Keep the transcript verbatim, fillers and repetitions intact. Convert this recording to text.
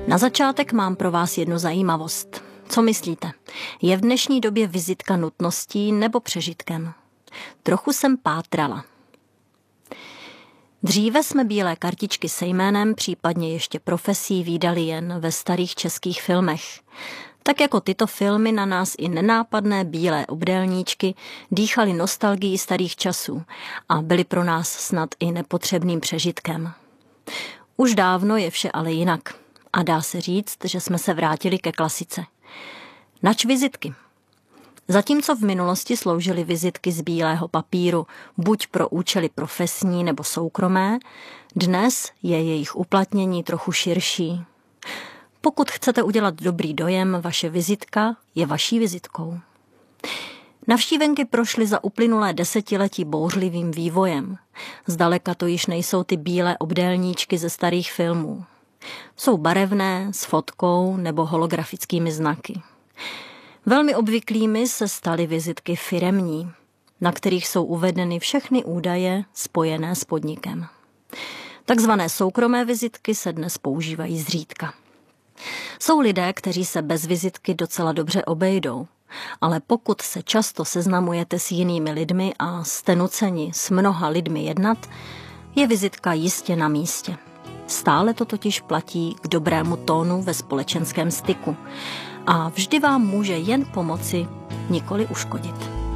Na začátek mám pro vás jednu zajímavost. Co myslíte? Je v dnešní době vizitka nutností nebo přežitkem? Trochu jsem pátrala. Dříve jsme bílé kartičky se jménem, případně ještě profesí vídali jen ve starých českých filmech. Tak jako tyto filmy na nás i nenápadné bílé obdélníčky dýchaly nostalgii starých časů a byly pro nás snad i nepotřebným přežitkem. Už dávno je vše ale jinak a dá se říct, že jsme se vrátili ke klasice. Nač vizitky? Zatímco v minulosti sloužily vizitky z bílého papíru buď pro účely profesní nebo soukromé, dnes je jejich uplatnění trochu širší. Pokud chcete udělat dobrý dojem, vaše vizitka je vaší vizitkou. Navštívenky prošly za uplynulé desetiletí bouřlivým vývojem. Zdaleka to již nejsou ty bílé obdélníčky ze starých filmů. Jsou barevné, s fotkou nebo holografickými znaky. Velmi obvyklými se staly vizitky firemní, na kterých jsou uvedeny všechny údaje spojené s podnikem. Takzvané soukromé vizitky se dnes používají zřídka. Jsou lidé, kteří se bez vizitky docela dobře obejdou, ale pokud se často seznamujete s jinými lidmi a jste nuceni s mnoha lidmi jednat, je vizitka jistě na místě. Stále to totiž platí k dobrému tónu ve společenském styku a vždy vám může jen pomoci, nikoli uškodit.